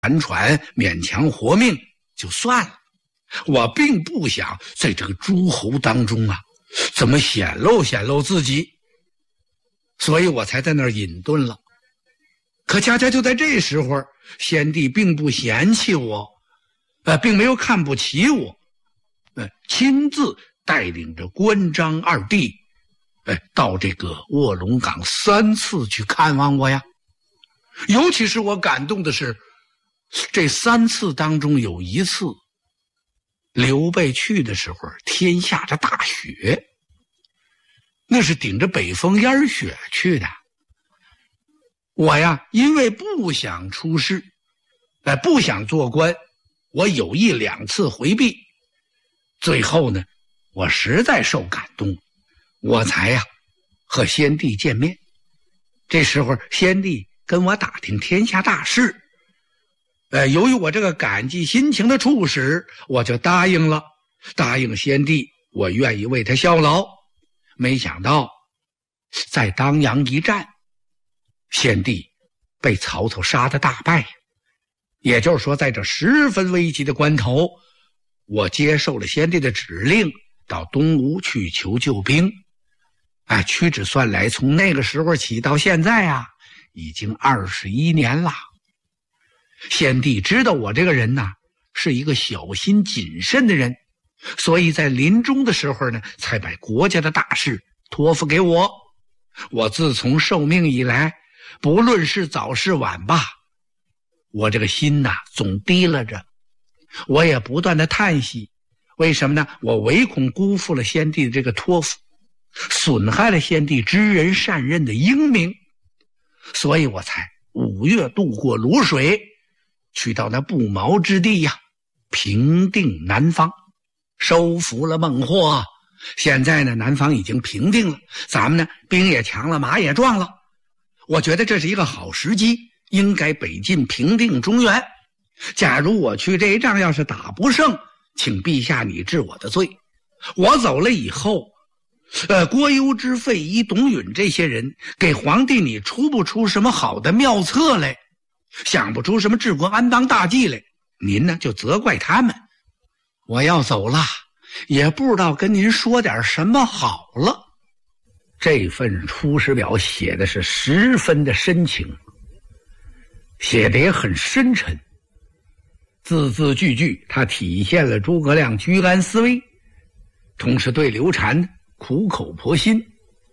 船勉强活命就算了，我并不想在这个诸侯当中啊，怎么显露自己，所以我才在那儿隐遁了。可恰恰就在这时候，先帝并不嫌弃我，并没有看不起我，亲自带领着关张二弟，到这个卧龙岗3次去看望我呀。尤其是我感动的是，这3次当中有1次，刘备去的时候天下着大雪，那是顶着北风烟雪去的。我呀，因为不想出事，不想做官，我有意2次回避。最后呢，我实在受感动，我才呀和先帝见面。这时候先帝跟我打听天下大事，由于我这个感激心情的促使，我就答应了，答应先帝我愿意为他效劳。没想到在当阳一战，先帝被曹操杀得大败，也就是说在这十分危急的关头，我接受了先帝的指令，到东吴去求救兵。屈指算来，从那个时候起到现在啊，已经21年了。先帝知道我这个人呐，是一个小心谨慎的人，所以在临终的时候呢，才把国家的大事托付给我。我自从受命以来，不论是早是晚吧，我这个心呐总提拉着，我也不断的叹息。为什么呢？我唯恐辜负了先帝的这个托付，损害了先帝知人善任的英明，所以我才5月渡过泸水，去到那不毛之地呀，平定南方，收服了孟获。现在呢，南方已经平定了，咱们呢兵也强了，马也壮了，我觉得这是一个好时机，应该北进平定中原。假如我去这一仗要是打不胜，请陛下你治我的罪。我走了以后，郭攸之、费祎、董允这些人给皇帝你出不出什么好的妙策来，想不出什么治国安邦大计来，您呢就责怪他们。我要走了，也不知道跟您说点什么好了。这份出师表写的是十分的深情，写的也很深沉，字字句句它体现了诸葛亮居安思危，同时对刘禅苦口婆心，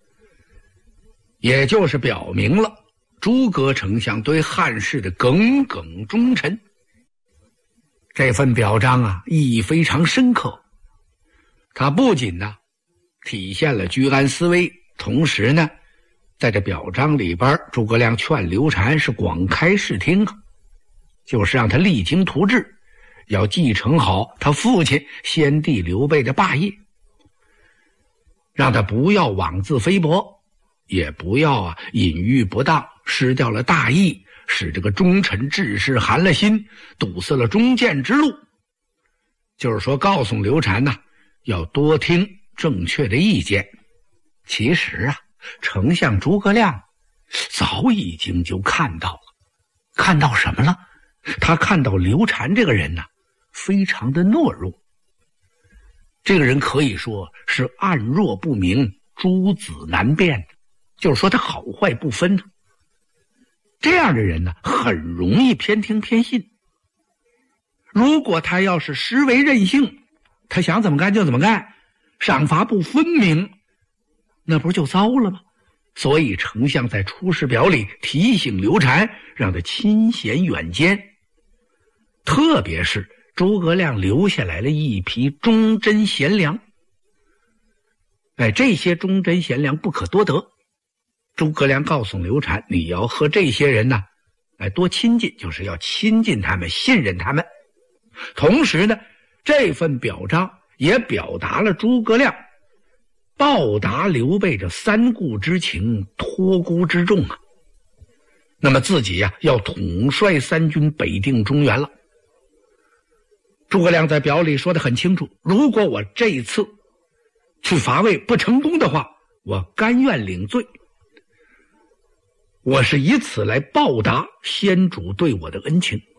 也就是表明了诸葛丞相对汉室的耿耿忠臣。这份表彰啊，意义非常深刻，它不仅呢体现了居安思危，同时呢在这表彰里边，诸葛亮劝刘禅是广开视听，就是让他励精图治，要继承好他父亲先帝刘备的霸业，让他不要妄自菲薄，也不要隐喻不当，失掉了大义，使这个忠臣志士寒了心，堵塞了忠谏之路。就是说告诉刘禅呢，要多听正确的意见。其实啊，丞相诸葛亮早已经就看到了，看到什么了？他看到刘禅这个人呢，非常的懦弱，这个人可以说是暗弱不明，诸子难辨，就是说他好坏不分呢。这样的人呢，很容易偏听偏信。如果他要是实为任性，他想怎么干就怎么干，赏罚不分明，那不就糟了吗？所以丞相在出师表里提醒刘禅，让他亲贤远奸，特别是诸葛亮留下来了一批忠贞贤良，这些忠贞贤良不可多得。诸葛亮告诉刘禅，你要和这些人呢多亲近，就是要亲近他们，信任他们。同时呢，这份表彰也表达了诸葛亮报答刘备这三顾之情，托孤之重啊。那么自己要统帅三军北定中原了。诸葛亮在表里说得很清楚，如果我这一次去伐魏不成功的话，我甘愿领罪，我是以此来报答先主对我的恩情。